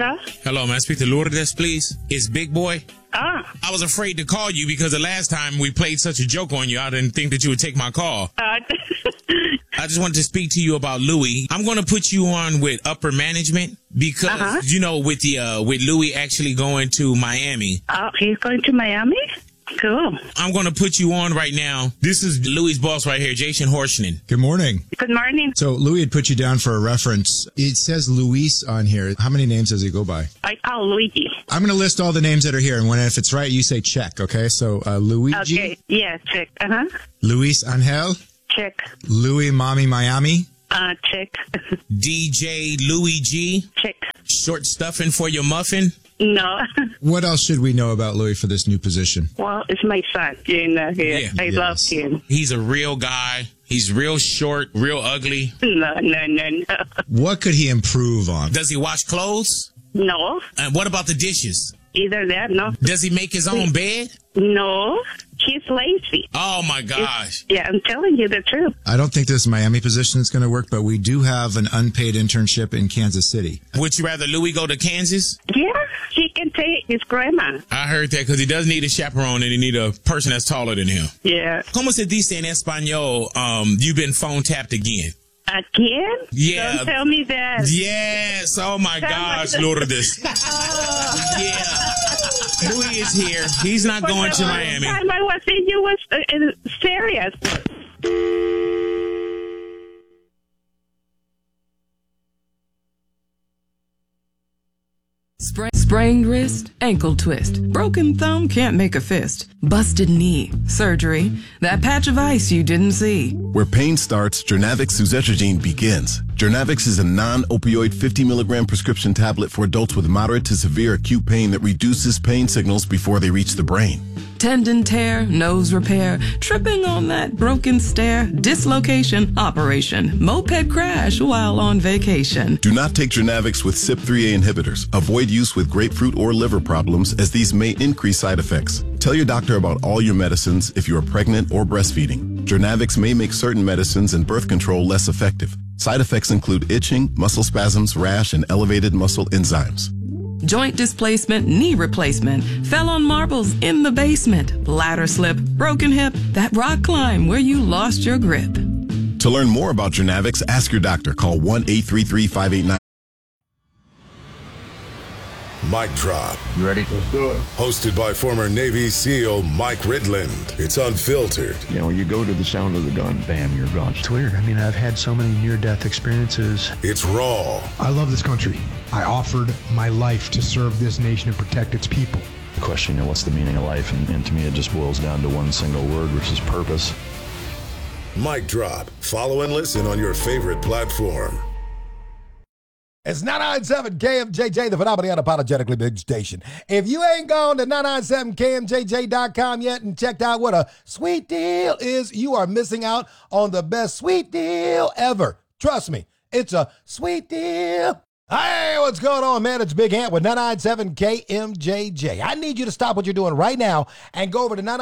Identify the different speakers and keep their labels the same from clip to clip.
Speaker 1: Hello?
Speaker 2: Hello, may I speak to Lourdes, please? It's Big Boy.
Speaker 1: Ah.
Speaker 2: I was afraid to call you because the last time we played such a joke on you, I didn't think that you would take my call. I just wanted to speak to you about Louis. I'm going to put you on with upper management because, you know, with Louis actually going to Miami.
Speaker 1: Oh, he's going to Miami? Cool.
Speaker 2: I'm going to put you on right now. This is Louis' boss right here, Jason Horshman.
Speaker 3: Good morning.
Speaker 1: Good morning.
Speaker 3: So Louis had put you down for a reference. It says Luis on here. How many names does he go by?
Speaker 1: I call Luigi.
Speaker 3: I'm going to list all the names that are here, and if it's right, you say check, okay? So Luigi.
Speaker 1: Okay, yeah, check.
Speaker 3: Luis Angel.
Speaker 1: Check.
Speaker 3: Louis Mommy Miami.
Speaker 1: Check.
Speaker 2: DJ Louis G.
Speaker 1: Check.
Speaker 2: Short stuffing for your muffin.
Speaker 1: No.
Speaker 3: What else should we know about Louis for this new position?
Speaker 1: Well, it's my son. I love him.
Speaker 2: He's a real guy. He's real short, real ugly.
Speaker 1: No.
Speaker 3: What could he improve on?
Speaker 2: Does he wash clothes?
Speaker 1: No.
Speaker 2: And what about the dishes?
Speaker 1: Either that, no.
Speaker 2: Does he make his own bed?
Speaker 1: No. He's lazy.
Speaker 2: Oh, my gosh.
Speaker 1: Yeah, I'm telling you the truth.
Speaker 3: I don't think this Miami position is going to work, but we do have an unpaid internship in Kansas City.
Speaker 2: Would you rather Louis go to Kansas?
Speaker 1: Yeah, he can take his grandma.
Speaker 2: I heard that because he does need a chaperone and he need a person that's taller than him.
Speaker 1: Yeah.
Speaker 2: Como se dice en español, you've been phone tapped again?
Speaker 1: Again?
Speaker 2: Yeah.
Speaker 1: Don't tell me that.
Speaker 2: Yes. Oh, my gosh, Lourdes. Yeah. Louis is here. He's not going to Miami.
Speaker 1: The time I was in, you was serious.
Speaker 4: Sprained wrist, ankle twist, broken thumb can't make a fist, busted knee, surgery, that patch of ice you didn't see.
Speaker 5: Where pain starts, Jernavix suzetrigine begins. Jernavix is a non-opioid 50 milligram prescription tablet for adults with moderate to severe acute pain that reduces pain signals before they reach the brain.
Speaker 4: Tendon tear, nose repair, tripping on that broken stair, dislocation, operation, moped crash while on vacation.
Speaker 5: Do not take Jernavix with CYP3A inhibitors. Avoid use with grapefruit or liver problems as these may increase side effects. Tell your doctor about all your medicines if you are pregnant or breastfeeding. Jernavix may make certain medicines and birth control less effective. Side effects include itching, muscle spasms, rash, and elevated muscle enzymes.
Speaker 4: Joint displacement, knee replacement, fell on marbles in the basement, ladder slip, broken hip, that rock climb where you lost your grip.
Speaker 5: To learn more about Jernavix, ask your doctor. Call 1-833-589.
Speaker 6: Mic Drop.
Speaker 7: You ready? Let's do it.
Speaker 6: Hosted by former Navy SEAL Mike Ridland. It's unfiltered.
Speaker 7: You know, you go to the sound of the gun, bam, you're gone.
Speaker 8: It's weird. I mean, I've had so many near-death experiences.
Speaker 6: It's raw.
Speaker 8: I love this country. I offered my life to serve this nation and protect its people.
Speaker 7: The question, you know, what's the meaning of life? And to me, it just boils down to one single word, which is purpose.
Speaker 6: Mic Drop. Follow and listen on your favorite platform.
Speaker 9: It's 997 KMJJ, the phenomenally unapologetically big station. If you ain't gone to 997KMJJ.com yet and checked out what a sweet deal is, you are missing out on the best sweet deal ever. Trust me, it's a sweet deal. Hey, what's going on, man? It's Big Ant with 997 KMJJ. I need you to stop what you're doing right now and go over to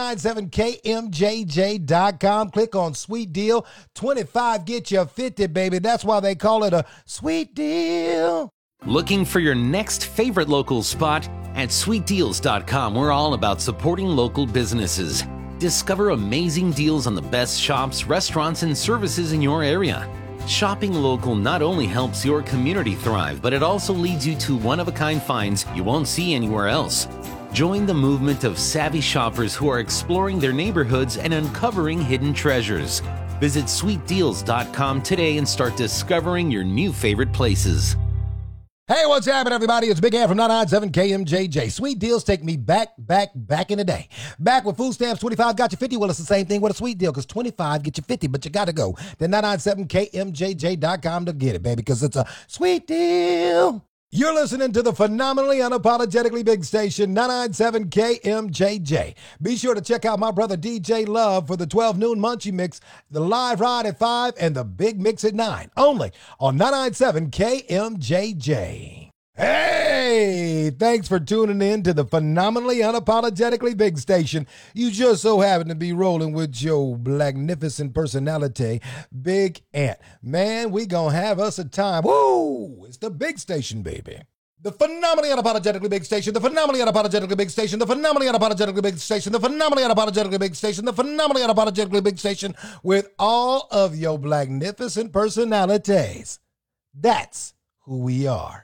Speaker 9: 997KMJJ.com. Click on Sweet Deal. 25 get you 50, baby. That's why they call it a sweet deal.
Speaker 10: Looking for your next favorite local spot? At sweetdeals.com, we're all about supporting local businesses. Discover amazing deals on the best shops, restaurants, and services in your area. Shopping local not only helps your community thrive, but it also leads you to one-of-a-kind finds you won't see anywhere else. Join the movement of savvy shoppers who are exploring their neighborhoods and uncovering hidden treasures. Visit sweetdeals.com today and start discovering your new favorite places.
Speaker 9: Hey, what's happening, everybody? It's Big Ant from 997 KMJJ. Sweet deals take me back in the day. Back with food stamps, 25 got you 50. Well, it's the same thing with a sweet deal because 25 get you 50, but you got to go to 997KMJJ.com to get it, baby, because it's a sweet deal. You're listening to the phenomenally unapologetically big station, 997 KMJJ. Be sure to check out my brother DJ Love for the 12 noon Munchie Mix, the live ride at 5, and the big mix at 9. Only on 997 KMJJ. Hey, thanks for tuning in to the phenomenally unapologetically big station. You just so happen to be rolling with your magnificent personality, Big Ant. Man, we gonna have us a time. Woo! It's the big station, baby. The phenomenally unapologetically big station, the phenomenally unapologetically big station, the phenomenally unapologetically big station, the phenomenally unapologetically big station, the phenomenally unapologetically big station with all of your magnificent personalities. That's who we are.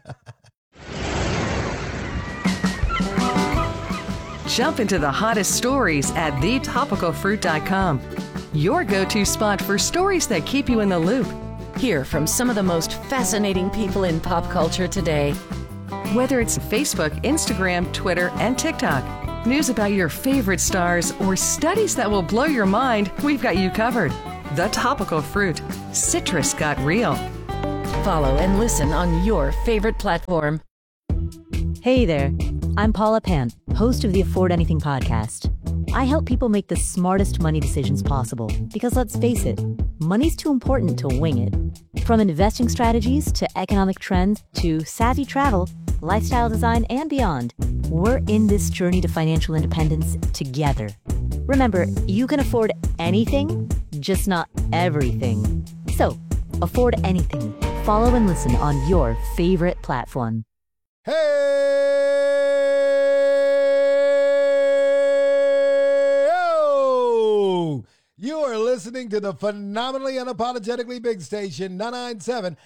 Speaker 4: Jump into the hottest stories at thetopicalfruit.com. Your go-to spot for stories that keep you in the loop.
Speaker 11: Hear from some of the most fascinating people in pop culture today.
Speaker 4: Whether it's Facebook, Instagram, Twitter, and TikTok, news about your favorite stars, or studies that will blow your mind, we've got you covered. The Topical Fruit. Citrus got real.
Speaker 11: Follow and listen on your favorite platform.
Speaker 12: Hey there, I'm Paula Pant, host of the Afford Anything podcast. I help people make the smartest money decisions possible because, let's face it, money's too important to wing it. From investing strategies to economic trends to savvy travel, lifestyle design, and beyond, we're in this journey to financial independence together. Remember, you can afford anything, just not everything. So, afford anything. Follow and listen on your favorite platform.
Speaker 9: Hey! You are listening to the phenomenally unapologetically big station, 997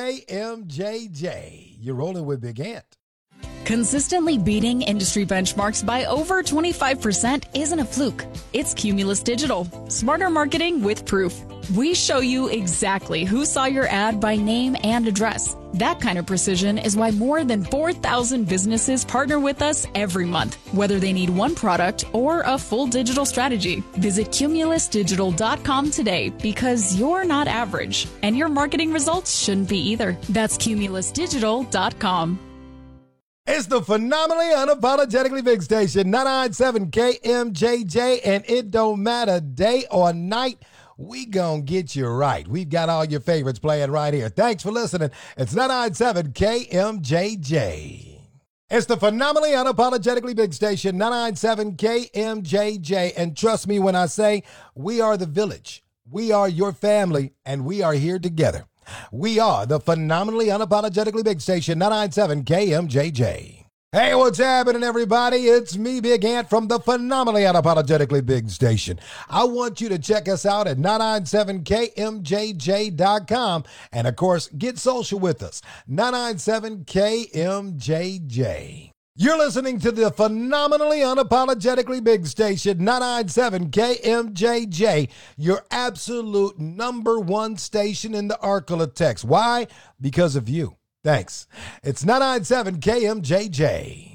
Speaker 9: KMJJ. You're rolling with Big Ant.
Speaker 13: Consistently beating industry benchmarks by over 25% isn't a fluke. It's Cumulus Digital. Smarter marketing with proof. We show you exactly who saw your ad by name and address. That kind of precision is why more than 4,000 businesses partner with us every month, whether they need one product or a full digital strategy. Visit cumulusdigital.com today because you're not average, and your marketing results shouldn't be either. That's cumulusdigital.com.
Speaker 9: It's the phenomenally unapologetically big station, 997 KMJJ, and it don't matter day or night. We gonna get you right. We've got all your favorites playing right here. Thanks for listening. It's 997 KMJJ. It's the phenomenally unapologetically big station, 997 KMJJ. And trust me when I say we are the village. We are your family, and we are here together. We are the phenomenally unapologetically big station, 997 KMJJ. Hey, what's happening, everybody? It's me, Big Ant, from the phenomenally unapologetically big station. I want you to check us out at 997KMJJ.com. And, of course, get social with us, 997KMJJ. You're listening to the phenomenally unapologetically big station, 997 KMJJ, your absolute number one station in the Arklatex. Why? Because of you. Thanks. It's 997 KMJJ.